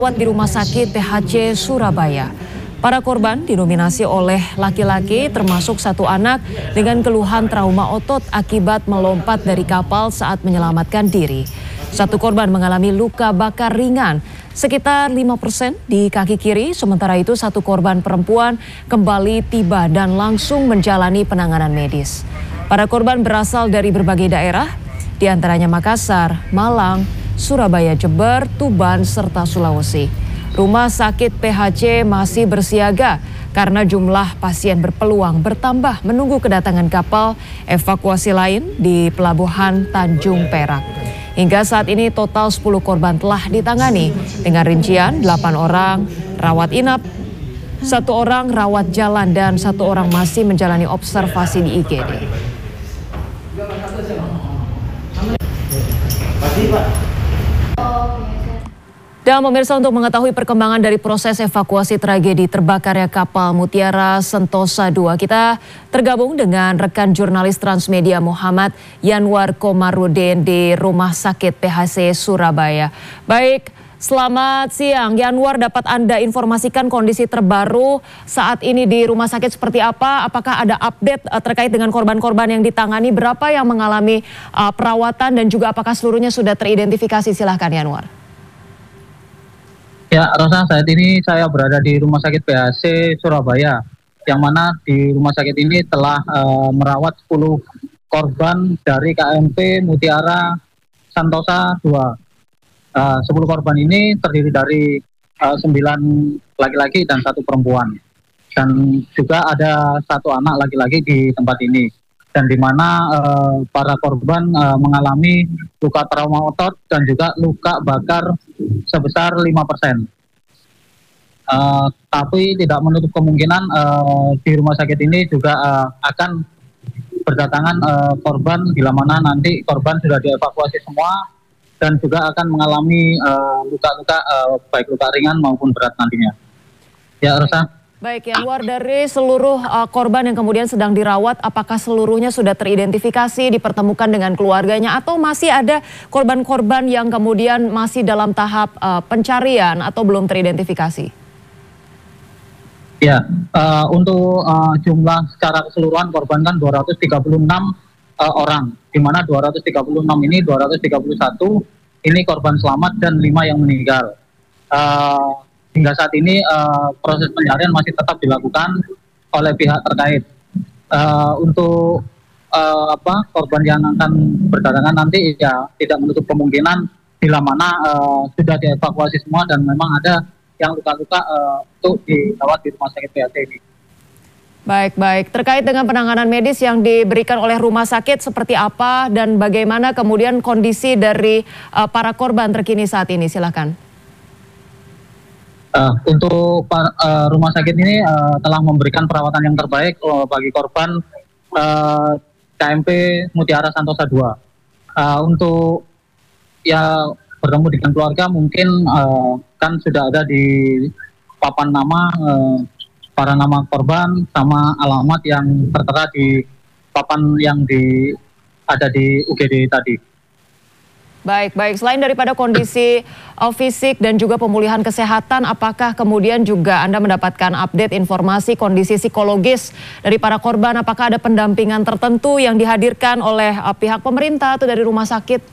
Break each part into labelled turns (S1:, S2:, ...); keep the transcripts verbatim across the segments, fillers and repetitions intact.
S1: Dirawat di Rumah Sakit P H C Surabaya. Para korban didominasi oleh laki-laki termasuk satu anak dengan keluhan trauma otot akibat melompat dari kapal saat menyelamatkan diri. Satu korban mengalami luka bakar ringan sekitar lima persen di kaki kiri, sementara itu satu korban perempuan kembali tiba dan langsung menjalani penanganan medis. Para korban berasal dari berbagai daerah, di antaranya Makassar, Malang, Surabaya, Jember, Tuban, serta Sulawesi. Rumah sakit P H C masih bersiaga karena jumlah pasien berpeluang bertambah menunggu kedatangan kapal evakuasi lain di Pelabuhan Tanjung Perak. Hingga saat ini total sepuluh korban telah ditangani dengan rincian delapan orang rawat inap, satu orang rawat jalan dan satu orang masih menjalani observasi di I G D. Dan pemirsa, untuk mengetahui perkembangan dari proses evakuasi tragedi terbakarnya kapal Mutiara Sentosa dua, kita tergabung dengan rekan jurnalis Transmedia Muhammad Yanwar Komarudin di Rumah Sakit P H C Surabaya. Baik, selamat siang Yanwar, dapat Anda informasikan kondisi terbaru saat ini di rumah sakit seperti apa? Apakah ada update uh, terkait dengan korban-korban yang ditangani? Berapa yang mengalami uh, perawatan dan juga apakah seluruhnya sudah teridentifikasi? Silahkan Yanwar.
S2: Ya, Rosa, saat ini saya berada di Rumah Sakit P H C Surabaya, yang mana di rumah sakit ini telah uh, merawat sepuluh korban dari K M P Mutiara Sentosa dua. Uh, sepuluh korban ini terdiri dari uh, sembilan laki-laki dan satu perempuan. Dan juga ada satu anak laki-laki di tempat ini. Dan di mana uh, para korban uh, mengalami luka trauma otot dan juga luka bakar sebesar lima persen. Uh, tapi tidak menutup kemungkinan uh, di rumah sakit ini juga uh, akan berdatangan uh, korban bila mana nanti korban sudah dievakuasi semua dan juga akan mengalami luka-luka uh, uh, baik luka ringan maupun berat nantinya. Ya, Rosa.
S1: Baik, Yanwar, dari seluruh uh, korban yang kemudian sedang dirawat, apakah seluruhnya sudah teridentifikasi, dipertemukan dengan keluarganya, atau masih ada korban-korban yang kemudian masih dalam tahap uh, pencarian atau belum teridentifikasi?
S2: Ya, uh, untuk uh, jumlah secara keseluruhan korban kan dua ratus tiga puluh enam uh, orang, di mana dua ratus tiga puluh enam ini dua ratus tiga puluh satu ini korban selamat dan lima yang meninggal. Uh, Hingga saat ini uh, proses pencarian masih tetap dilakukan oleh pihak terkait. Uh, untuk uh, apa korban yang akan berdatangan nanti ya tidak menutup kemungkinan bila mana uh, sudah dievakuasi semua dan memang ada yang luka-luka uh, untuk dirawat di rumah sakit P H C ini.
S1: Baik, baik. Terkait dengan penanganan medis yang diberikan oleh rumah sakit seperti apa dan bagaimana kemudian kondisi dari uh, para korban terkini saat ini? Silakan.
S2: Uh, untuk uh, rumah sakit ini uh, telah memberikan perawatan yang terbaik uh, bagi korban uh, K M P Mutiara Sentosa dua. Uh, untuk ya bertemu dengan keluarga mungkin uh, kan sudah ada di papan nama uh, para nama korban sama alamat yang tertera di papan yang di ada di U G D tadi.
S1: Baik, baik. Selain daripada kondisi uh, fisik dan juga pemulihan kesehatan, apakah kemudian juga Anda mendapatkan update informasi kondisi psikologis dari para korban? Apakah ada pendampingan tertentu yang dihadirkan oleh uh, pihak pemerintah atau dari rumah sakit?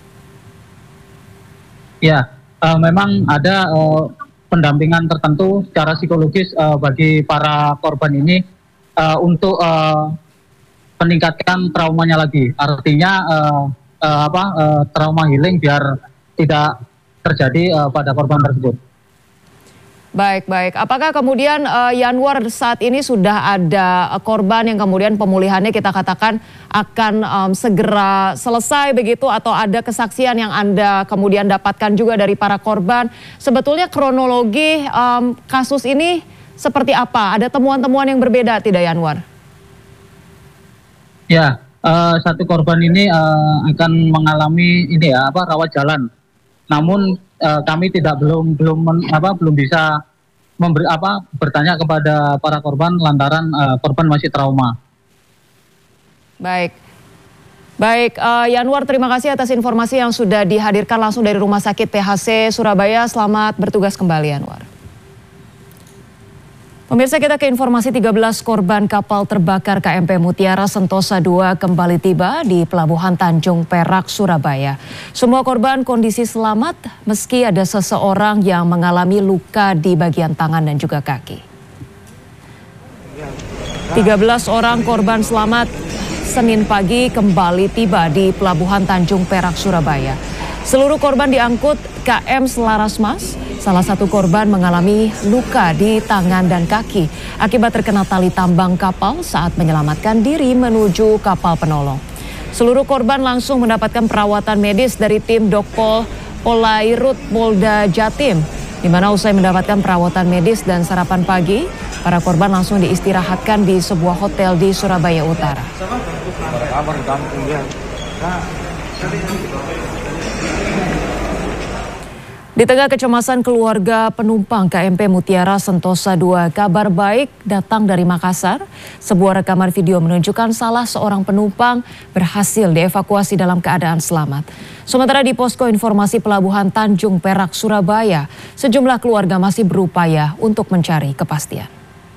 S2: Ya, uh, memang ada uh, pendampingan tertentu secara psikologis uh, bagi para korban ini uh, untuk uh, meningkatkan traumanya lagi. Artinya uh, Uh, apa uh, trauma healing biar tidak terjadi uh, pada korban tersebut.
S1: Baik, baik. Apakah kemudian uh, Yanwar saat ini sudah ada uh, korban yang kemudian pemulihannya kita katakan akan um, segera selesai begitu, atau ada kesaksian yang Anda kemudian dapatkan juga dari para korban? Sebetulnya kronologi um, kasus ini seperti apa? Ada temuan-temuan yang berbeda tidak, Yanwar?
S2: Ya. Uh, satu korban ini uh, akan mengalami ini ya apa rawat jalan. Namun uh, kami tidak belum belum men, apa belum bisa memberi apa bertanya kepada para korban lantaran uh, korban masih trauma.
S1: Baik. Baik, uh, Yanwar, terima kasih atas informasi yang sudah dihadirkan langsung dari Rumah Sakit P H C Surabaya. Selamat bertugas kembali, Yanwar. Pemirsa, kita ke informasi tiga belas korban kapal terbakar K M P Mutiara Sentosa dua kembali tiba di Pelabuhan Tanjung Perak, Surabaya. Semua korban kondisi selamat meski ada seseorang yang mengalami luka di bagian tangan dan juga kaki. tiga belas orang korban selamat Senin pagi kembali tiba di Pelabuhan Tanjung Perak, Surabaya. Seluruh korban diangkut K M Selaras Mas. Salah satu korban mengalami luka di tangan dan kaki akibat terkena tali tambang kapal saat menyelamatkan diri menuju kapal penolong. Seluruh korban langsung mendapatkan perawatan medis dari tim Dokpol Polairut Polda Jatim, di mana usai mendapatkan perawatan medis dan sarapan pagi, para korban langsung diistirahatkan di sebuah hotel di Surabaya Utara. Di tengah kecemasan keluarga penumpang K M P Mutiara Sentosa dua, kabar baik datang dari Makassar. Sebuah rekaman video menunjukkan salah seorang penumpang berhasil dievakuasi dalam keadaan selamat. Sementara di posko informasi Pelabuhan Tanjung Perak, Surabaya, sejumlah keluarga masih berupaya untuk mencari kepastian.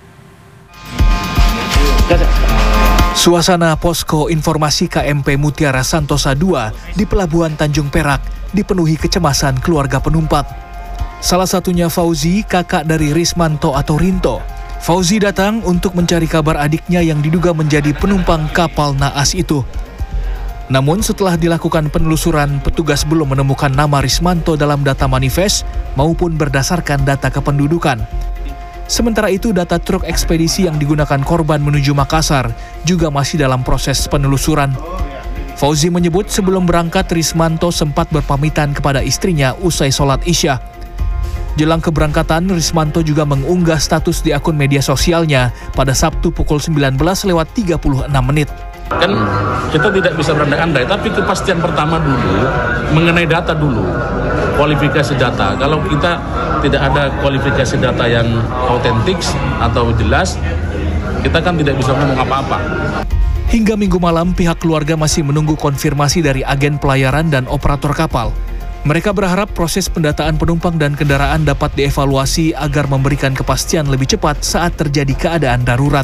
S3: Suasana posko informasi K M P Mutiara Sentosa dua di Pelabuhan Tanjung Perak dipenuhi kecemasan keluarga penumpang. Salah satunya Fauzi, kakak dari Rismanto atau Rinto. Fauzi datang untuk mencari kabar adiknya yang diduga menjadi penumpang kapal naas itu. Namun setelah dilakukan penelusuran, petugas belum menemukan nama Rismanto dalam data manifest maupun berdasarkan data kependudukan. Sementara itu, data truk ekspedisi yang digunakan korban menuju Makassar juga masih dalam proses penelusuran. Fauzi menyebut sebelum berangkat Rismanto sempat berpamitan kepada istrinya usai sholat Isya. Jelang keberangkatan, Rismanto juga mengunggah status di akun media sosialnya pada Sabtu pukul sembilan belas lewat tiga puluh enam menit.
S4: Kan kita tidak bisa berandai-andai, tapi kepastian pertama dulu mengenai data dulu, kualifikasi data. Kalau kita tidak ada kualifikasi data yang autentik atau jelas, kita kan tidak bisa ngomong apa-apa.
S3: Hingga Minggu malam, pihak keluarga masih menunggu konfirmasi dari agen pelayaran dan operator kapal. Mereka berharap proses pendataan penumpang dan kendaraan dapat dievaluasi agar memberikan kepastian lebih cepat saat terjadi keadaan darurat.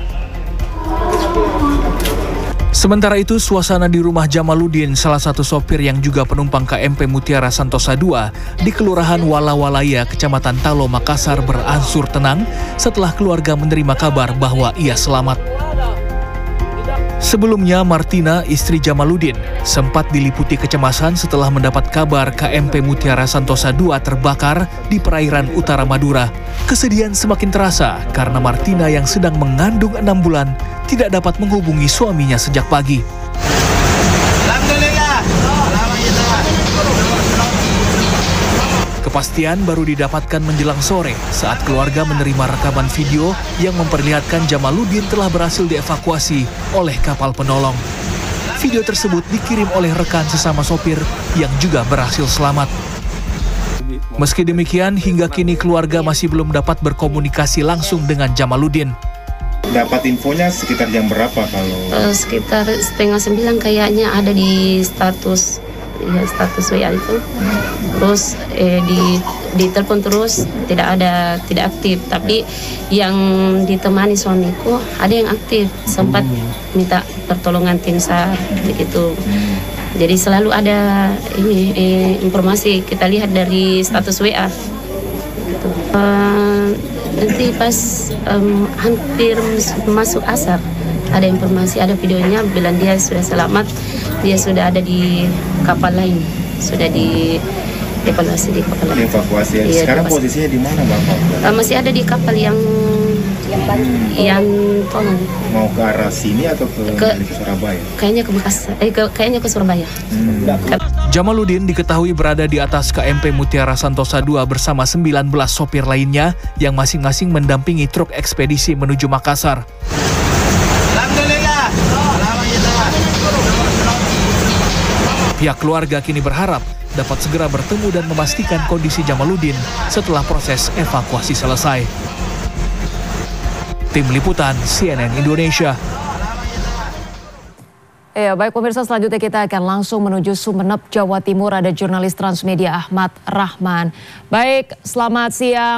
S3: Sementara itu, suasana di rumah Jamaluddin, salah satu sopir yang juga penumpang K M P Mutiara Sentosa dua di Kelurahan Walawalaya, Kecamatan Talo, Makassar berangsur tenang setelah keluarga menerima kabar bahwa ia selamat. Sebelumnya, Martina, istri Jamaluddin, sempat diliputi kecemasan setelah mendapat kabar K M P Mutiara Sentosa dua terbakar di perairan utara Madura. Kesedihan semakin terasa karena Martina yang sedang mengandung enam bulan tidak dapat menghubungi suaminya sejak pagi. Kepastian baru didapatkan menjelang sore saat keluarga menerima rekaman video yang memperlihatkan Jamaluddin telah berhasil dievakuasi oleh kapal penolong. Video tersebut dikirim oleh rekan sesama sopir yang juga berhasil selamat. Meski demikian, hingga kini keluarga masih belum dapat berkomunikasi langsung dengan Jamaluddin.
S5: Dapat infonya sekitar jam berapa kalau?
S6: Uh, sekitar setengah sembilan kayaknya ada di status. Ya, status W A itu, terus eh, di ditelepon terus tidak ada, tidak aktif. Tapi yang ditemani suamiku ada yang aktif, sempat minta pertolongan tim SAR begitu. Jadi selalu ada ini eh, informasi kita lihat dari status W A. Gitu. Uh, nanti pas um, hampir masuk asar ada informasi, ada videonya bilang dia sudah selamat, dia sudah ada di kapal lain, sudah di evaluasi di kapal lain.
S5: Evakuasi. Iya, sekarang evakuasi. Posisinya di mana, Bapak? Uh, masih ada di kapal yang yang yang tolong. Mau ke arah sini atau ke, ke, ke Surabaya?
S6: Kayaknya ke Makassar, eh, ke, kayaknya ke Surabaya. Hmm.
S3: Jamaluddin diketahui berada di atas K M P Mutiara Sentosa dua bersama sembilan belas sopir lainnya yang masing-masing mendampingi truk ekspedisi menuju Makassar. Pihak keluarga kini berharap dapat segera bertemu dan memastikan kondisi Jamaluddin setelah proses evakuasi selesai. Tim Liputan C N N Indonesia.
S1: Ya, baik pemirsa, selanjutnya kita akan langsung menuju Sumeneb, Jawa Timur. Ada jurnalis Transmedia Ahmad Rahman. Baik, selamat siang.